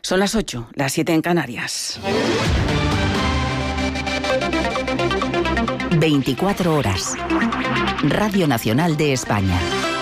Son las 8, las 7 en Canarias. 24 horas. Radio Nacional de España.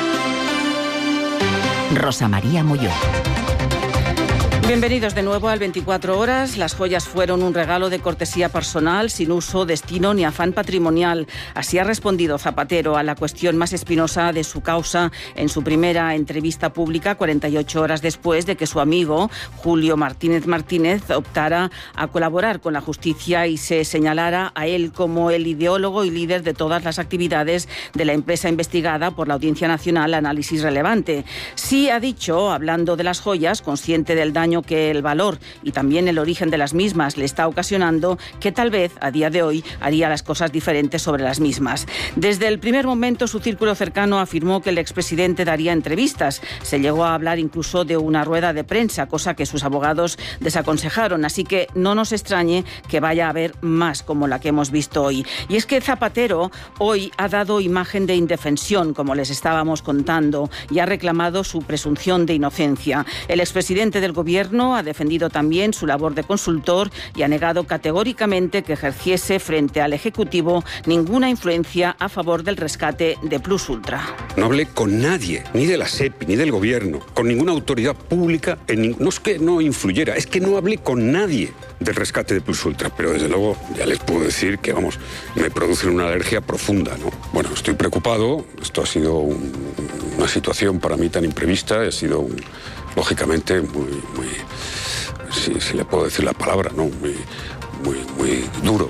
Rosa María Molló. Bienvenidos de nuevo al 24 horas. Las joyas fueron un regalo de cortesía personal, sin uso, destino ni afán patrimonial. Así ha respondido Zapatero a la cuestión más espinosa de su causa en su primera entrevista pública, 48 horas después de que su amigo Julio Martínez Martínez optara a colaborar con la justicia y se señalara a él como el ideólogo y líder de todas las actividades de la empresa investigada por la Audiencia Nacional Análisis Relevante. Sí ha dicho, hablando de las joyas, consciente del daño que el valor y también el origen de las mismas le está ocasionando, que tal vez a día de hoy haría las cosas diferentes sobre las mismas. Desde el primer momento su círculo cercano afirmó que el expresidente daría entrevistas. Se llegó a hablar incluso de una rueda de prensa, cosa que sus abogados desaconsejaron, así que no nos extrañe que vaya a haber más como la que hemos visto hoy. Y es que Zapatero hoy ha dado imagen de indefensión, como les estábamos contando, y ha reclamado su presunción de inocencia. El expresidente del Gobierno ha defendido también su labor de consultor y ha negado categóricamente que ejerciese frente al Ejecutivo ninguna influencia a favor del rescate de Plus Ultra. No hablé con nadie, ni de la SEPI, ni del Gobierno, con ninguna autoridad pública. No es que no influyera, es que no hablé con nadie del rescate de Plus Ultra. Pero desde luego ya les puedo decir que, vamos, me producen una alergia profunda, ¿no? Bueno, estoy preocupado. Esto ha sido una situación para mí tan imprevista. Ha sido lógicamente muy si le puedo decir la palabra, ¿no? Muy duro.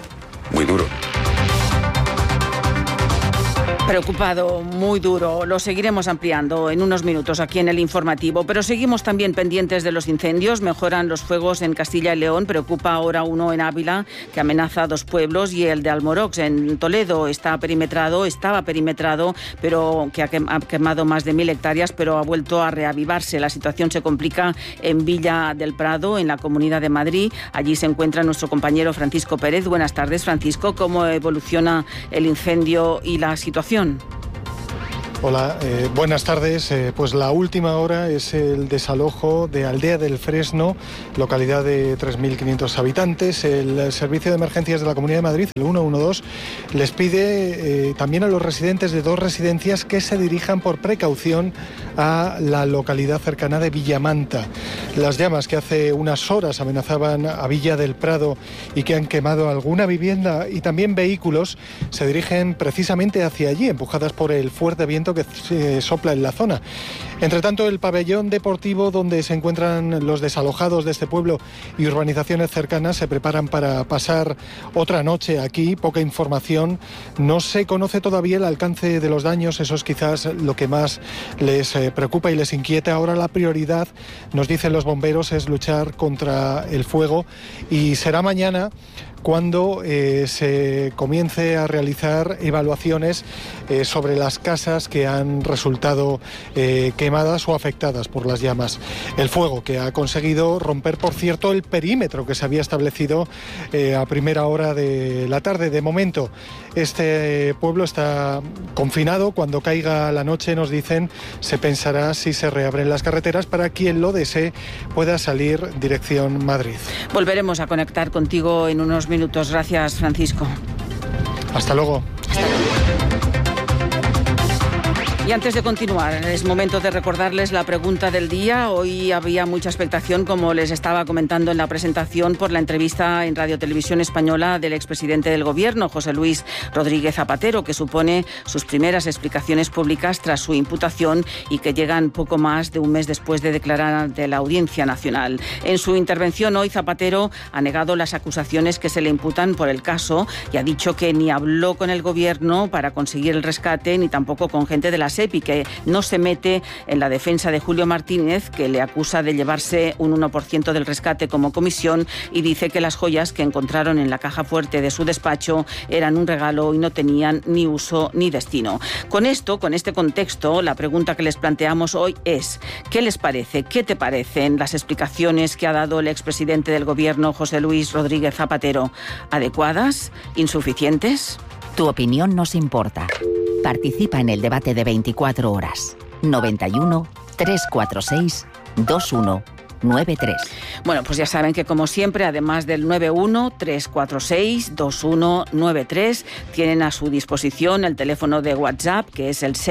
Preocupado, muy duro. Lo seguiremos ampliando en unos minutos aquí en el informativo, pero seguimos también pendientes de los incendios. Mejoran los fuegos en Castilla y León. Preocupa ahora uno en Ávila, que amenaza a 2 pueblos, y el de Almorox, en Toledo, estaba perimetrado, pero que ha quemado más de 1.000 hectáreas, pero ha vuelto a reavivarse. La situación se complica en Villa del Prado, en la Comunidad de Madrid. Allí se encuentra nuestro compañero Francisco Pérez. Buenas tardes, Francisco. ¿Cómo evoluciona el incendio y la situación? Hola, buenas tardes. Pues la última hora es el desalojo de Aldea del Fresno, localidad de 3.500 habitantes. El Servicio de Emergencias de la Comunidad de Madrid, el 112, les pide también a los residentes de 2 residencias que se dirijan por precaución a la localidad cercana de Villamanta. Las llamas que hace unas horas amenazaban a Villa del Prado y que han quemado alguna vivienda y también vehículos se dirigen precisamente hacia allí, empujadas por el fuerte viento que se sopla en la zona. Entre tanto, el pabellón deportivo donde se encuentran los desalojados de este pueblo y urbanizaciones cercanas se preparan para pasar otra noche aquí. Poca información, no se conoce todavía el alcance de los daños. Eso es quizás lo que más les preocupa y les inquieta. Ahora la prioridad, nos dicen los bomberos, es luchar contra el fuego, y será mañana cuando se comience a realizar evaluaciones sobre las casas que han resultado quemadas o afectadas por las llamas. El fuego que ha conseguido romper, por cierto, el perímetro que se había establecido a primera hora de la tarde. De momento, este pueblo está confinado. Cuando caiga la noche, nos dicen, se pensará si se reabren las carreteras para quien lo desee pueda salir dirección Madrid. Volveremos a conectar contigo en unos minutos. Gracias, Francisco. Hasta luego. Y antes de continuar, es momento de recordarles la pregunta del día. Hoy había mucha expectación, como les estaba comentando en la presentación, por la entrevista en Radio Televisión Española del expresidente del Gobierno, José Luis Rodríguez Zapatero, que supone sus primeras explicaciones públicas tras su imputación y que llegan poco más de un mes después de declarar ante la Audiencia Nacional. En su intervención hoy, Zapatero ha negado las acusaciones que se le imputan por el caso y ha dicho que ni habló con el Gobierno para conseguir el rescate, ni tampoco con gente de la SEPI, que no se mete en la defensa de Julio Martínez, que le acusa de llevarse un 1% del rescate como comisión, y dice que las joyas que encontraron en la caja fuerte de su despacho eran un regalo y no tenían ni uso ni destino. Con este contexto, la pregunta que les planteamos hoy es: ¿qué les parece? ¿Qué te parecen las explicaciones que ha dado el expresidente del Gobierno, José Luis Rodríguez Zapatero? ¿Adecuadas? ¿Insuficientes? Tu opinión nos importa. Participa en el debate de 24 horas. 91 346 21 9193. Bueno, pues ya saben que como siempre, además del 91-346-2193, tienen a su disposición el teléfono de WhatsApp, que es el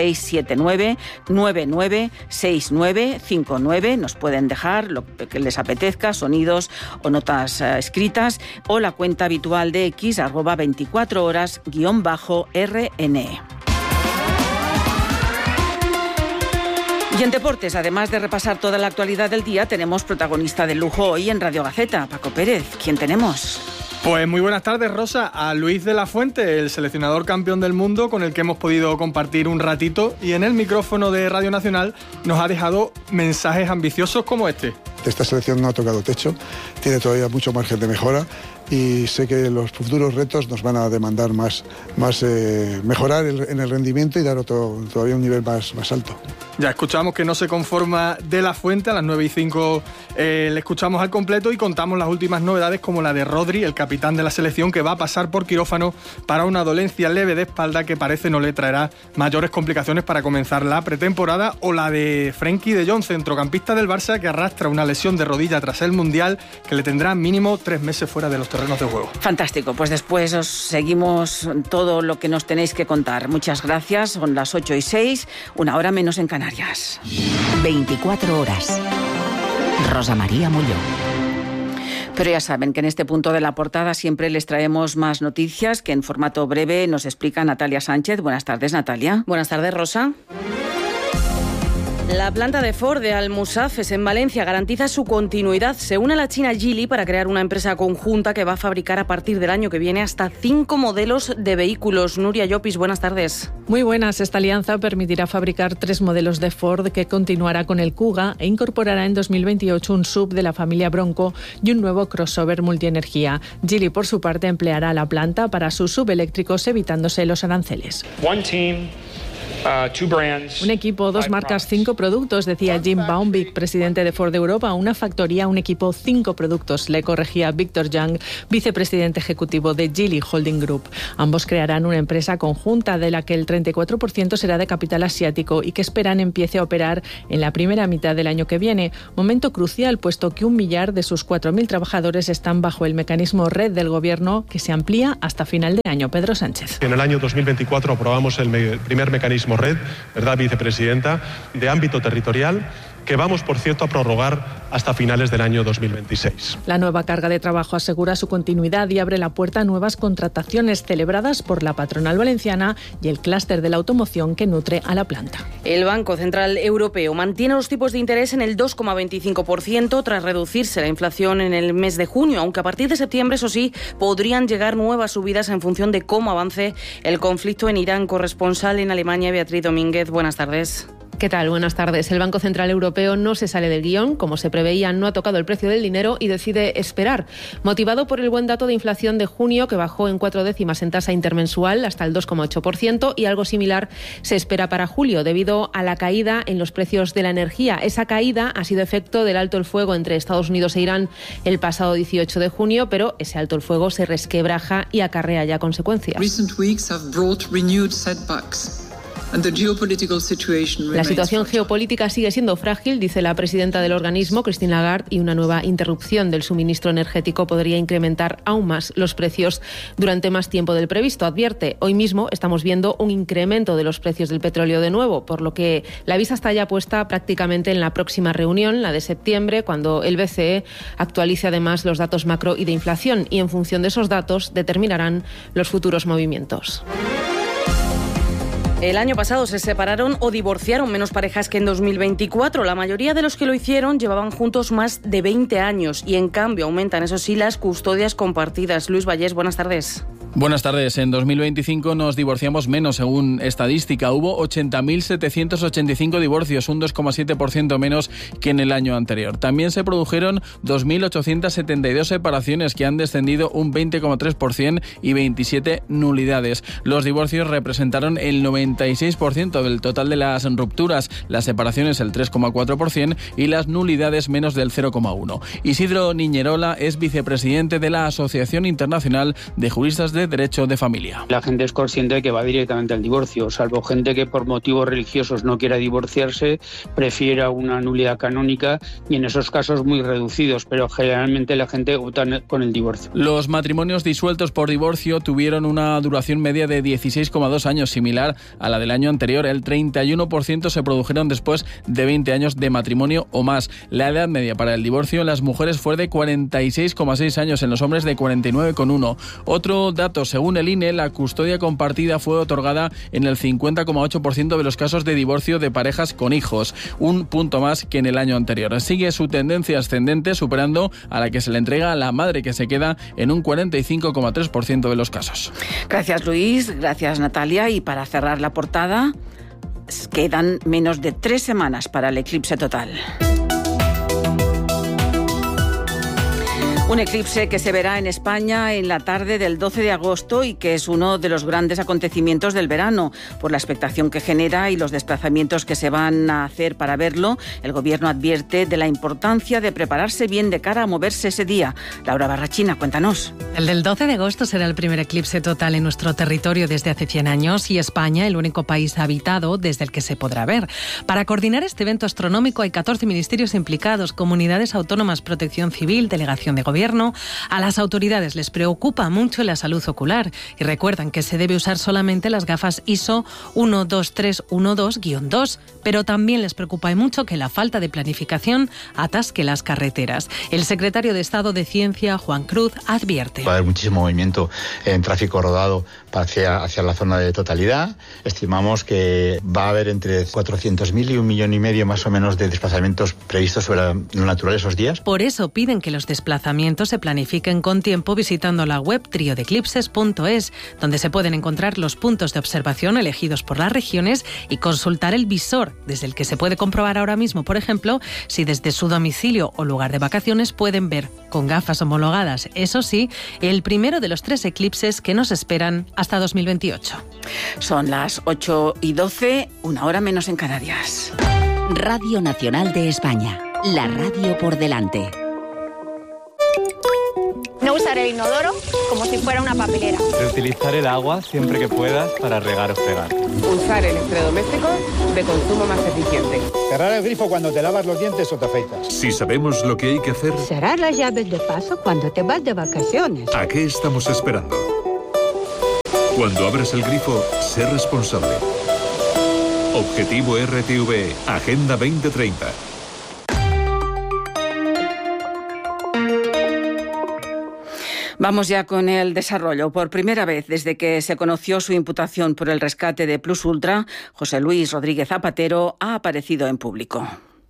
679-996959. Nos pueden dejar lo que les apetezca, sonidos o notas escritas, o la cuenta habitual de X, @24horas_RN. Y en deportes, además de repasar toda la actualidad del día, tenemos protagonista de lujo hoy en Radio Gaceta, Paco Pérez. ¿Quién tenemos? Pues muy buenas tardes, Rosa. A Luis de la Fuente, el seleccionador campeón del mundo, con el que hemos podido compartir un ratito, y en el micrófono de Radio Nacional nos ha dejado mensajes ambiciosos como este. Esta selección no ha tocado techo, tiene todavía mucho margen de mejora y sé que los futuros retos nos van a demandar mejorar en el rendimiento y dar todavía un nivel más alto. Ya escuchamos que no se conforma de la Fuente. A las 9:05 le escuchamos al completo y contamos las últimas novedades, como la de Rodri, el capitán de la selección, que va a pasar por quirófano para una dolencia leve de espalda que parece no le traerá mayores complicaciones para comenzar la pretemporada, o la de Frenkie de Jong, centrocampista del Barça, que arrastra una lesión de rodilla tras el Mundial que le tendrá mínimo 3 meses fuera de los terrenos de juego. Fantástico, pues después os seguimos todo lo que nos tenéis que contar. Muchas gracias, son las 8:06, una hora menos en Canarias. 24 horas. Rosa María Molló. Pero ya saben que en este punto de la portada siempre les traemos más noticias que en formato breve nos explica Natalia Sánchez. Buenas tardes, Natalia. Buenas tardes, Rosa. La planta de Ford de Almusafes en Valencia garantiza su continuidad. Se une a la china Geely para crear una empresa conjunta que va a fabricar a partir del año que viene hasta 5 modelos de vehículos. Nuria Llopis, buenas tardes. Muy buenas. Esta alianza permitirá fabricar 3 modelos de Ford, que continuará con el Kuga e incorporará en 2028 un SUV de la familia Bronco y un nuevo crossover multienergía. Geely, por su parte, empleará la planta para sus subeléctricos, evitándose los aranceles. Un equipo, 2 marcas, 5 productos, decía Jim Baumvik, presidente de Ford Europa. Una factoría, un equipo, 5 productos, le corregía Victor Young, vicepresidente ejecutivo de Geely Holding Group. Ambos crearán una empresa conjunta de la que el 34% será de capital asiático y que esperan empiece a operar en la primera mitad del año que viene. Momento crucial, puesto que 1 millar de sus 4.000 trabajadores están bajo el mecanismo Red del Gobierno, que se amplía hasta final de año. Pedro Sánchez. En el año 2024 aprobamos el primer mecanismo Red, ¿verdad, vicepresidenta?, de ámbito territorial, que vamos, por cierto, a prorrogar hasta finales del año 2026. La nueva carga de trabajo asegura su continuidad y abre la puerta a nuevas contrataciones celebradas por la patronal valenciana y el clúster de la automoción que nutre a la planta. El Banco Central Europeo mantiene los tipos de interés en el 2,25% tras reducirse la inflación en el mes de junio, aunque a partir de septiembre, eso sí, podrían llegar nuevas subidas en función de cómo avance el conflicto en Irán. Corresponsal en Alemania, Beatriz Domínguez, buenas tardes. ¿Qué tal? Buenas tardes. El Banco Central Europeo no se sale del guión. Como se preveía, no ha tocado el precio del dinero y decide esperar. Motivado por el buen dato de inflación de junio, que bajó en 4 décimas en tasa intermensual hasta el 2,8%, y algo similar se espera para julio, debido a la caída en los precios de la energía. Esa caída ha sido efecto del alto el fuego entre Estados Unidos e Irán el pasado 18 de junio, pero ese alto el fuego se resquebraja y acarrea ya consecuencias. La situación geopolítica sigue siendo frágil, dice la presidenta del organismo, Christine Lagarde, y una nueva interrupción del suministro energético podría incrementar aún más los precios durante más tiempo del previsto. Advierte, hoy mismo estamos viendo un incremento de los precios del petróleo de nuevo, por lo que la vista está ya puesta prácticamente en la próxima reunión, la de septiembre, cuando el BCE actualice además los datos macro y de inflación, y en función de esos datos determinarán los futuros movimientos. El año pasado se separaron o divorciaron menos parejas que en 2024. La mayoría de los que lo hicieron llevaban juntos más de 20 años y, en cambio, aumentan, eso sí, las custodias compartidas. Luis Vallés, buenas tardes. Buenas tardes. En 2025 nos divorciamos menos, según estadística. Hubo 80.785 divorcios, un 2,7% menos que en el año anterior. También se produjeron 2.872 separaciones, que han descendido un 20,3%, y 27 nulidades. Los divorcios representaron el 96% del total de las rupturas, las separaciones el 3,4% y las nulidades menos del 0,1%. Isidro Niñerola es vicepresidente de la Asociación Internacional de Juristas de de derecho de familia. La gente es consciente de que va directamente al divorcio, salvo gente que por motivos religiosos no quiera divorciarse, prefiera una nulidad canónica, y en esos casos muy reducidos, pero generalmente la gente opta con el divorcio. Los matrimonios disueltos por divorcio tuvieron una duración media de 16,2 años, similar a la del año anterior. El 31% se produjeron después de 20 años de matrimonio o más. La edad media para el divorcio en las mujeres fue de 46,6 años, en los hombres de 49,1. Otro dato, según el INE, la custodia compartida fue otorgada en el 50,8% de los casos de divorcio de parejas con hijos, un punto más que en el año anterior. Sigue su tendencia ascendente, superando a la que se le entrega a la madre, que se queda en un 45,3% de los casos. Gracias, Luis. Gracias, Natalia. Y para cerrar la portada, quedan menos de 3 semanas para el eclipse total. Un eclipse que se verá en España en la tarde del 12 de agosto y que es uno de los grandes acontecimientos del verano. Por la expectación que genera y los desplazamientos que se van a hacer para verlo, el Gobierno advierte de la importancia de prepararse bien de cara a moverse ese día. Laura Barrachina, cuéntanos. El del 12 de agosto será el primer eclipse total en nuestro territorio desde hace 100 años y España el único país habitado desde el que se podrá ver. Para coordinar este evento astronómico hay 14 ministerios implicados, comunidades autónomas, protección civil, delegación de gobierno. A las autoridades les preocupa mucho la salud ocular y recuerdan que se debe usar solamente las gafas ISO 12312-2, pero también les preocupa y mucho que la falta de planificación atasque las carreteras. El secretario de Estado de Ciencia, Juan Cruz, advierte. Va a haber muchísimo movimiento en tráfico rodado hacia la zona de totalidad. Estimamos que va a haber entre 400.000 y 1,5 millones más o menos de desplazamientos previstos sobre lo natural esos días. Por eso piden que los desplazamientos se planifiquen con tiempo visitando la web triodeclipses.es, donde se pueden encontrar los puntos de observación elegidos por las regiones y consultar el visor, desde el que se puede comprobar ahora mismo, por ejemplo, si desde su domicilio o lugar de vacaciones pueden ver, con gafas homologadas, eso sí, el primero de los 3 eclipses que nos esperan hasta 2028. Son las 8:12, 1 hora menos en Canarias. Radio Nacional de España, la radio por delante. No usar el inodoro como si fuera una papelera. Reutilizar el agua siempre que puedas para regar o fregar. Usar electrodomésticos de consumo más eficiente. Cerrar el grifo cuando te lavas los dientes o te afeitas. Si sabemos lo que hay que hacer... Cerrar las llaves de paso cuando te vas de vacaciones. ¿A qué estamos esperando? Cuando abres el grifo, sé responsable. Objetivo RTV, Agenda 2030. Vamos ya con el desarrollo. Por primera vez desde que se conoció su imputación por el rescate de Plus Ultra, José Luis Rodríguez Zapatero ha aparecido en público.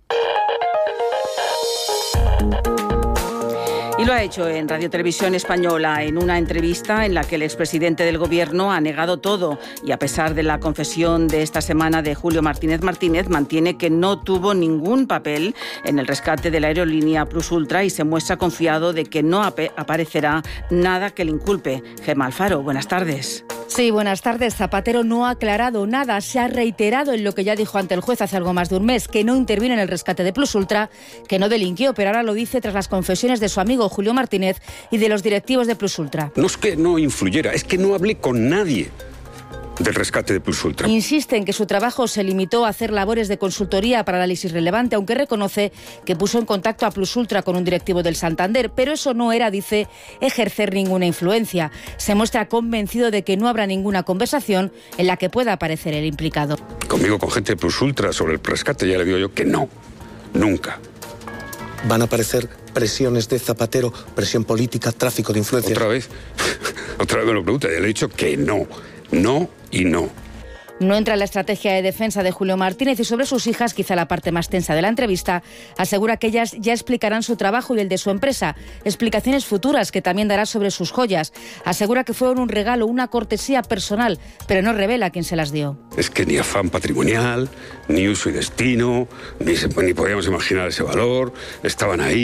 Y lo ha hecho en Radio Televisión Española, en una entrevista en la que el expresidente del Gobierno ha negado todo y, a pesar de la confesión de esta semana de Julio Martínez Martínez, mantiene que no tuvo ningún papel en el rescate de la aerolínea Plus Ultra y se muestra confiado de que no aparecerá nada que le inculpe. Gemma Alfaro, buenas tardes. Sí, buenas tardes. Zapatero no ha aclarado nada. Se ha reiterado en lo que ya dijo ante el juez hace algo más de un mes, que no intervino en el rescate de Plus Ultra, que no delinquió, pero ahora lo dice tras las confesiones de su amigo Julio Martínez y de los directivos de Plus Ultra. No es que no influyera, es que no hablé con nadie del rescate de Plus Ultra. Insiste en que su trabajo se limitó a hacer labores de consultoría para análisis relevante, aunque reconoce que puso en contacto a Plus Ultra con un directivo del Santander, pero eso no era, dice, ejercer ninguna influencia. Se muestra convencido de que no habrá ninguna conversación en la que pueda aparecer el implicado. Conmigo, con gente de Plus Ultra sobre el rescate, ya le digo yo que no, nunca. ¿Van a aparecer presiones de Zapatero, presión política, tráfico de influencias? Otra vez me lo pregunta, ya le he dicho que no. No y no. No entra en la estrategia de defensa de Julio Martínez y sobre sus hijas, quizá la parte más tensa de la entrevista, asegura que ellas ya explicarán su trabajo y el de su empresa, explicaciones futuras que también dará sobre sus joyas. Asegura que fueron un regalo, una cortesía personal, pero no revela quién se las dio. Es que ni afán patrimonial, ni uso y destino, ni podíamos imaginar ese valor, estaban ahí,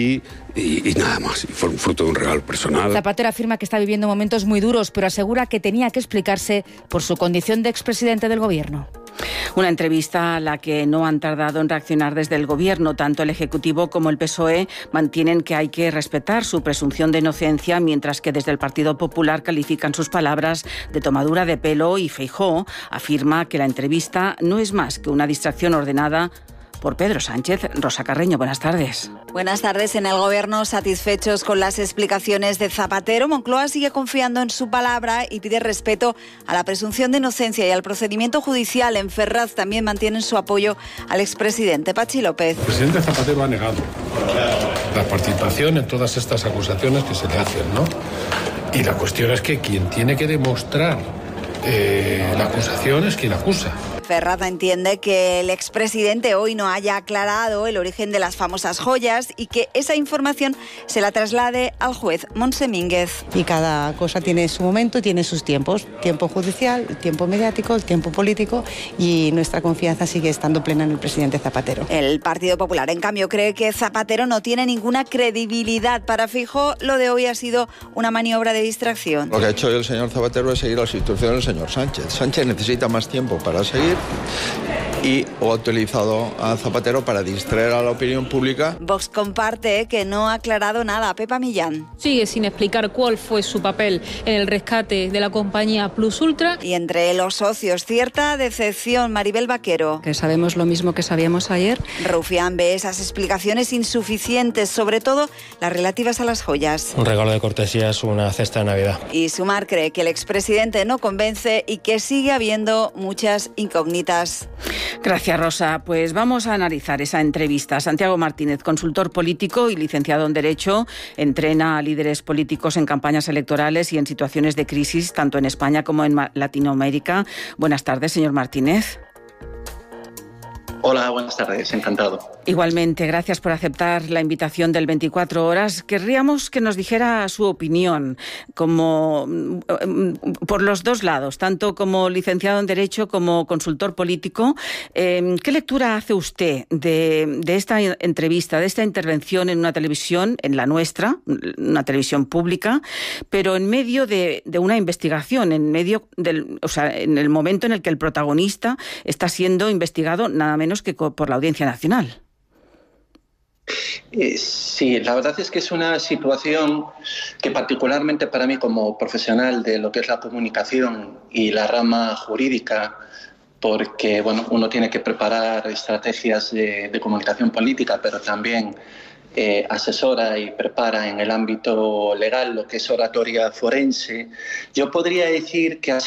y nada más. Y fue fruto de un regalo personal. Zapatero afirma que está viviendo momentos muy duros, pero asegura que tenía que explicarse por su condición de expresidente del Gobierno. Una entrevista a la que no han tardado en reaccionar desde el Gobierno. Tanto el Ejecutivo como el PSOE mantienen que hay que respetar su presunción de inocencia, mientras que desde el Partido Popular califican sus palabras de tomadura de pelo, y Feijóo afirma que la entrevista no es más que una distracción ordenada por Pedro Sánchez. Rosa Carreño, buenas tardes. Buenas tardes. En el Gobierno, satisfechos con las explicaciones de Zapatero, Moncloa sigue confiando en su palabra y pide respeto a la presunción de inocencia y al procedimiento judicial. En Ferraz también mantienen su apoyo al expresidente. Pachi López. El presidente Zapatero ha negado la participación en todas estas acusaciones que se le hacen, ¿no? Y la cuestión es que quien tiene que demostrar la acusación es quien acusa. Ferraz entiende que el expresidente hoy no haya aclarado el origen de las famosas joyas y que esa información se la traslade al juez Montse Mínguez. Y cada cosa tiene su momento, tiene sus tiempos. Tiempo judicial, tiempo mediático, tiempo político, y nuestra confianza sigue estando plena en el presidente Zapatero. El Partido Popular, en cambio, cree que Zapatero no tiene ninguna credibilidad. Para Feijóo, lo de hoy ha sido una maniobra de distracción. Lo que ha hecho el señor Zapatero es seguir las instrucciones del señor Sánchez. Sánchez necesita más tiempo para seguir y ha utilizado a Zapatero para distraer a la opinión pública. Vox comparte que no ha aclarado nada. Pepa Millán. Sigue sin explicar cuál fue su papel en el rescate de la compañía Plus Ultra. Y entre los socios, cierta decepción. Maribel Vaquero. Que sabemos lo mismo que sabíamos ayer. Rufián ve esas explicaciones insuficientes, sobre todo las relativas a las joyas. Un regalo de cortesía es una cesta de Navidad. Y Sumar cree que el expresidente no convence y que sigue habiendo muchas incógnitas. Gracias, Rosa. Pues vamos a analizar esa entrevista. Santiago Martínez, consultor político y licenciado en Derecho, entrena a líderes políticos en campañas electorales y en situaciones de crisis, tanto en España como en Latinoamérica. Buenas tardes, señor Martínez. Hola, buenas tardes, encantado. Igualmente, gracias por aceptar la invitación del 24 Horas. Querríamos que nos dijera su opinión como por los dos lados, tanto como licenciado en Derecho como consultor político. ¿Qué lectura hace usted de esta entrevista, de esta intervención en una televisión, en la nuestra, una televisión pública, pero en medio de una investigación, en el momento en el que el protagonista está siendo investigado nada menos que por la Audiencia Nacional? Sí, la verdad es que es una situación que particularmente para mí como profesional de lo que es la comunicación y la rama jurídica, porque bueno, uno tiene que preparar estrategias de comunicación política, pero también asesora y prepara en el ámbito legal lo que es oratoria forense. Yo podría decir que ha sido